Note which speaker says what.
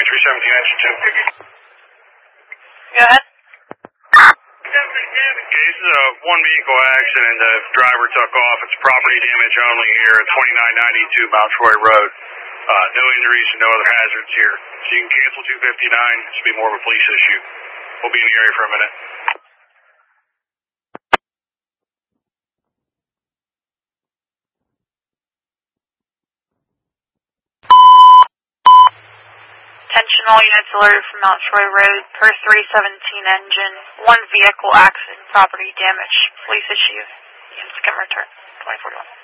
Speaker 1: 317 engine 2.
Speaker 2: Go ahead.
Speaker 1: Okay, this is a one vehicle accident. The driver took off. It's property damage only here at 2992 Mount Troy Road. No injuries and no other hazards here. So you can cancel 259. It should be more of a police issue. We'll be in the area for a minute.
Speaker 2: Attention all units alerted from Mount Troy Road per 317 engine. One vehicle accident, property damage. Police issue. Units can return. 2041.